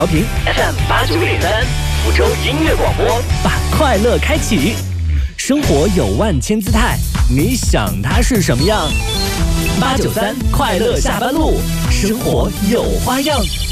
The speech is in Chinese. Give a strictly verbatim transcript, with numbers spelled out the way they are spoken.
调频 F M 八九点三，福州音乐广播，把快乐开启。生活有万千姿态，你想它是什么样？八九三快乐下班路，生活有花样。